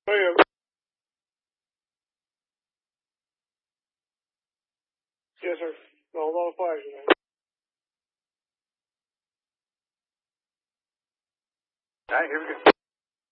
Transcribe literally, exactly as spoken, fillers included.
Oh, yeah. Yes, sir. No, a lot of flags, man. All right, here we go.